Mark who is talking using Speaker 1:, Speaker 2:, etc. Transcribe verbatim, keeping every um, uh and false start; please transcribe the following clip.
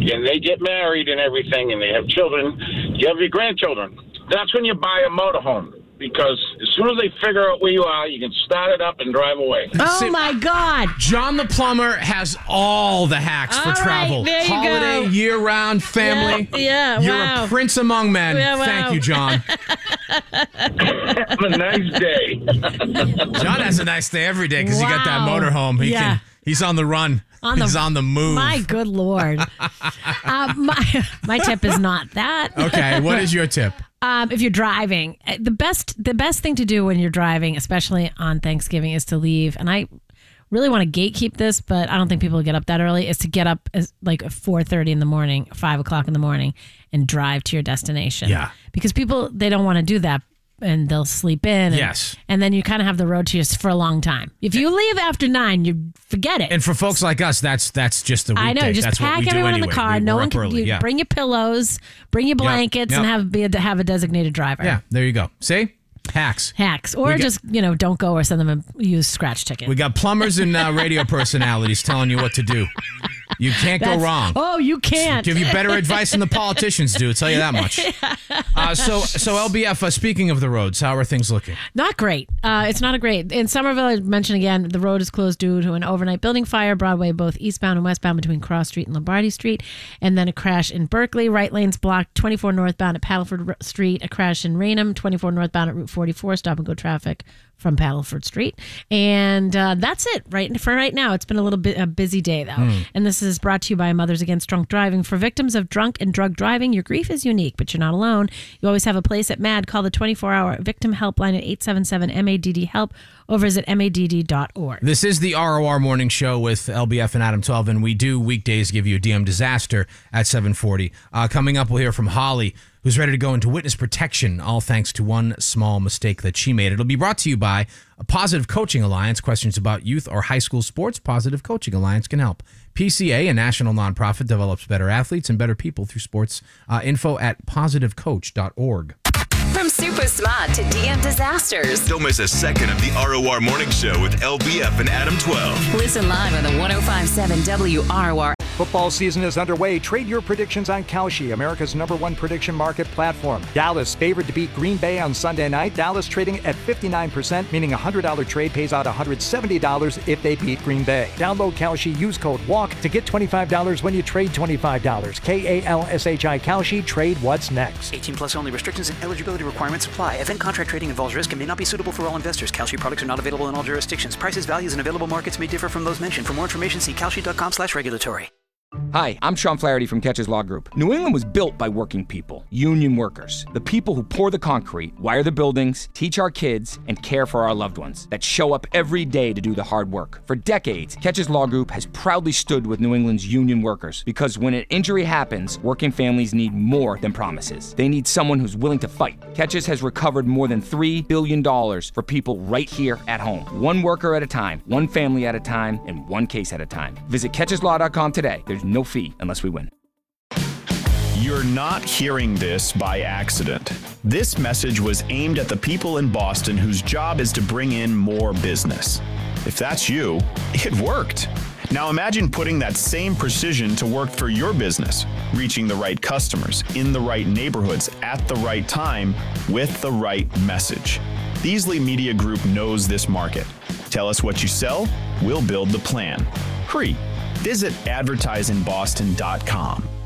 Speaker 1: and they get married and everything, and they have children, you have your grandchildren. That's when you buy a motorhome. Because as soon as they figure out where you are, you can start it up and drive away.
Speaker 2: Oh,
Speaker 3: See,
Speaker 2: my God.
Speaker 3: John the Plumber has all the hacks
Speaker 2: All
Speaker 3: for
Speaker 2: right,
Speaker 3: travel.
Speaker 2: there you
Speaker 3: Holiday,
Speaker 2: go.
Speaker 3: year-round, family.
Speaker 2: Yeah, yeah,
Speaker 3: You're
Speaker 2: wow.
Speaker 3: a prince among men.
Speaker 2: Yeah, wow.
Speaker 3: Thank you, John.
Speaker 1: Have a nice day.
Speaker 3: John has a nice day every day because he got that
Speaker 2: Wow.
Speaker 3: motorhome. He
Speaker 2: Yeah.
Speaker 3: can. He's on the run.
Speaker 2: On the-
Speaker 3: He's on the move.
Speaker 2: My good Lord. uh, my, my tip is not that.
Speaker 3: Okay, what is your tip?
Speaker 2: Um, if you're driving, uh, the best the best thing to do when you're driving, especially on Thanksgiving, is to leave. And I really want to gatekeep this, but I don't think people will get up that early. Is to get up as like four thirty in the morning, five o'clock in the morning, and drive to your destination.
Speaker 3: Yeah.
Speaker 2: Because people they don't want to do that, and they'll sleep in. And,
Speaker 3: Yes.
Speaker 2: And then you kind of have the road to you for a long time. If you leave after nine, you forget it.
Speaker 3: And for folks like us, that's that's just the weekday.
Speaker 2: I know. You just
Speaker 3: that's what
Speaker 2: pack
Speaker 3: we do
Speaker 2: everyone
Speaker 3: anyway.
Speaker 2: in the car.
Speaker 3: We,
Speaker 2: no
Speaker 3: we're
Speaker 2: one
Speaker 3: up
Speaker 2: can.
Speaker 3: early.
Speaker 2: You
Speaker 3: Yeah.
Speaker 2: Bring your pillows, bring your blankets,
Speaker 3: Yep.
Speaker 2: and have be a, have a designated driver.
Speaker 3: Yeah, there you go. See? Hacks.
Speaker 2: Hacks, or
Speaker 3: We got-
Speaker 2: just you know, don't go or send them a used scratch ticket.
Speaker 3: We got plumbers and uh, radio personalities telling you what to do. You can't go
Speaker 2: That's-
Speaker 3: wrong.
Speaker 2: Oh, you can't.
Speaker 3: Give you better advice than the politicians do. I'll tell you that much. Uh, so, so L B F. Uh, speaking of the roads, how are things looking?
Speaker 2: Not great. Uh, it's not a great. In Somerville, I mentioned again, the road is closed due to an overnight building fire. Broadway, both eastbound and westbound between Cross Street and Lombardy Street, and then a crash in Berkeley. Right lanes blocked. twenty-four northbound at Paddleford Street. A crash in Raynham. twenty-four northbound at Route forty-four. Stop and go traffic from Paddleford Street. And uh, that's it right for right now. It's been a little bit a busy day though.
Speaker 3: Hmm.
Speaker 2: And this is brought to you by Mothers Against Drunk Driving. For victims of drunk and drug driving, your grief is unique, but you're not alone. You always have a place at M A D. Call the twenty-four hour victim helpline at eight seven seven M A D D help or visit M A D D dot org.
Speaker 3: This is the R O R Morning Show with L B F and Adam twelve, and we do weekdays give you a D M disaster at seven forty. Uh, coming up, we'll hear from Holly, who's ready to go into witness protection, all thanks to one small mistake that she made. It'll be brought to you by a Positive Coaching Alliance. Questions about youth or high school sports? Positive Coaching Alliance can help. P C A, a national nonprofit, develops better athletes and better people through sports. Uh, info at positive coach dot org.
Speaker 4: From super smart to D M disasters.
Speaker 5: Don't miss a second of the R O R Morning Show with L B F and Adam twelve.
Speaker 4: Listen live on the one oh five point seven W R O R.
Speaker 6: Football season is underway. Trade your predictions on Kalshi, America's number one prediction market platform. Dallas favored to beat Green Bay on Sunday night. Dallas trading at fifty-nine percent, meaning a one hundred dollars trade pays out one hundred seventy dollars if they beat Green Bay. Download Kalshi, use code WALK to get twenty-five dollars when you trade twenty-five dollars. K A L S H I Kalshi, trade what's next.
Speaker 7: eighteen plus only. Restrictions and eligibility requirements apply. Event contract trading involves risk and may not be suitable for all investors. Kalshi products are not available in all jurisdictions. Prices, values, and available markets may differ from those mentioned. For more information, see kalshi dot com slash regulatory.
Speaker 8: Hi, I'm Sean Flaherty from Catches Law Group. New England was built by working people, union workers, the people who pour the concrete, wire the buildings, teach our kids, and care for our loved ones, that show up every day to do the hard work. For decades, Catches Law Group has proudly stood with New England's union workers, because when an injury happens, working families need more than promises. They need someone who's willing to fight. Catches has recovered more than three billion dollars for people right here at home. One worker at a time, one family at a time, and one case at a time. Visit catches law dot com today. There's no fee unless we win.
Speaker 9: You're not hearing this by accident. This message was aimed at the people in Boston whose job is to bring in more business. If that's you, it worked. Now imagine putting that same precision to work for your business, reaching the right customers, in the right neighborhoods, at the right time, with the right message. Beasley Media Group knows this market. Tell us what you sell, we'll build the plan. Hurry. Visit advertise in boston dot com.